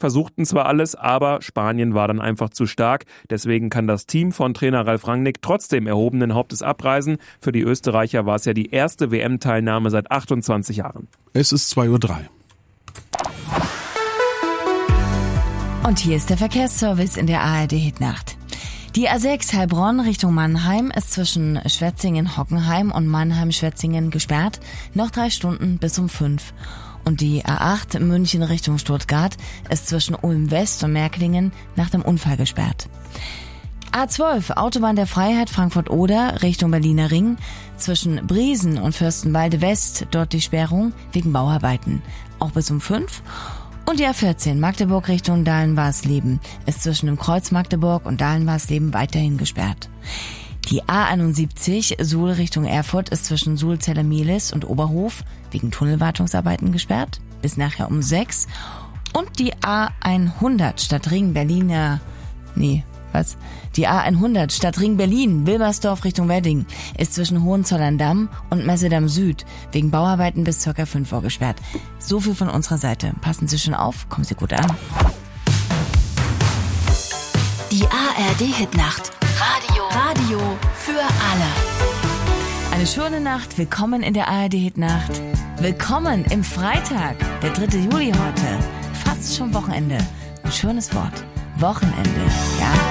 versuchten zwar alles, aber Spanien war dann einfach zu stark. Deswegen kann das Team von Trainer Ralf Rangnick trotzdem erhobenen Hauptes abreisen. Für die Österreicher war es ja die erste WM-Teilnahme seit 28 Jahren. Es ist 2:03 Uhr. Und hier ist der Verkehrsservice in der ARD-Hitnacht. Die A6 Heilbronn Richtung Mannheim ist zwischen Schwetzingen-Hockenheim und Mannheim-Schwetzingen gesperrt. Noch 3 Stunden bis um 5. Und die A8 München Richtung Stuttgart ist zwischen Ulm-West und Märklingen nach dem Unfall gesperrt. A12 Autobahn der Freiheit Frankfurt-Oder Richtung Berliner Ring. Zwischen Briesen und Fürstenwalde-West dort die Sperrung wegen Bauarbeiten. Auch bis um 5. Und die A14 Magdeburg Richtung Dahlen-Warsleben ist zwischen dem Kreuz Magdeburg und Dahlen-Warsleben weiterhin gesperrt. Die A71 Suhl Richtung Erfurt ist zwischen Suhl-Zelle-Mehlis und Oberhof wegen Tunnelwartungsarbeiten gesperrt, bis nachher um 6. Und die A100 Stadtring Die A100 Stadtring Berlin, Wilmersdorf Richtung Wedding, ist zwischen Hohenzollern-Damm und Messedamm Süd wegen Bauarbeiten bis ca. 5 Uhr gesperrt. So viel von unserer Seite. Passen Sie schon auf, kommen Sie gut an. Die ARD-Hitnacht. Radio für alle. Eine schöne Nacht, willkommen in der ARD-Hitnacht. Willkommen im Freitag, der 3. Juli heute. Fast schon Wochenende. Ein schönes Wort. Wochenende, ja.